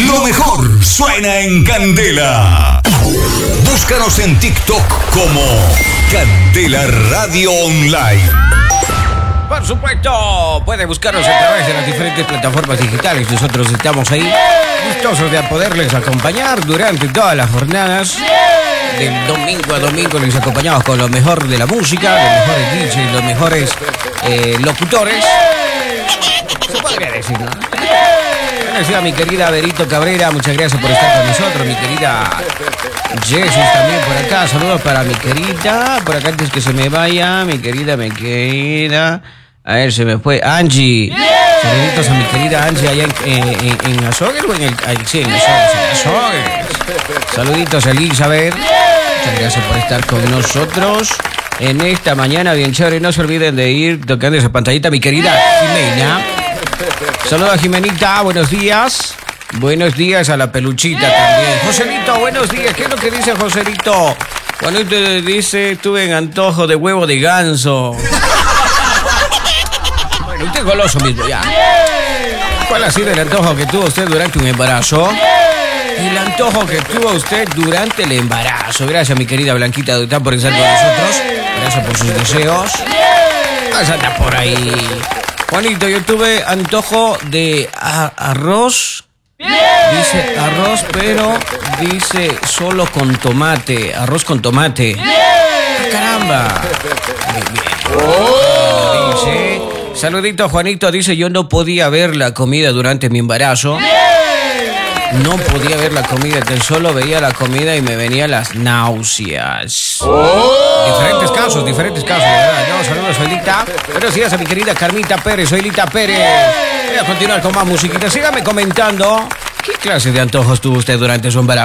Lo mejor suena en Candela. Búscanos en TikTok como Candela Radio Online. Por supuesto, puede buscarnos a través de las diferentes plataformas digitales. Nosotros estamos ahí, gustosos de poderles acompañar durante todas las jornadas. De domingo a domingo les acompañamos con lo mejor de la música, los mejores DJs, los mejores locutores. Se podría decir, ¿no? Gracias a mi querida Berito Cabrera, muchas gracias por estar con nosotros. Mi querida Jesús también por acá, saludos para mi querida, por acá antes que se me vaya, mi querida, a ver, se me fue, Angie. Saluditos a mi querida Angie allá en Azogues o en el... Sí, en Azogues. Saluditos a Elizabeth, muchas gracias por estar con nosotros en esta mañana bien chévere. No se olviden de ir tocando esa pantallita, mi querida Jimena. Saludos a Jimenita, buenos días. Buenos días a la peluchita también. Joselito, buenos días. ¿Qué es lo que dice Joselito? Cuando usted dice, tuve en antojo de huevo de ganso. Bueno, usted es goloso mismo, ya. ¿Cuál ha sido el antojo que tuvo usted durante un embarazo? El antojo que tuvo usted durante el embarazo. Gracias, mi querida Blanquita Dután, por estar con nosotros. Gracias por sus deseos. Vas a andar por ahí. Juanito, yo tuve antojo de arroz. Dice arroz, pero dice solo con tomate. Arroz con tomate. ¡Ah, caramba! Bien. Dice, saludito, Juanito. Dice, yo no podía ver la comida durante mi embarazo. No podía ver la comida, tan solo veía la comida y me venían las náuseas. Diferentes casos, ¿verdad? No, saludos, Oilita. Buenos días a mi querida Carmita Pérez, Oilita Pérez. Voy a continuar con más musiquita. Sígame comentando, ¿qué clase de antojos tuvo usted durante su embarazo?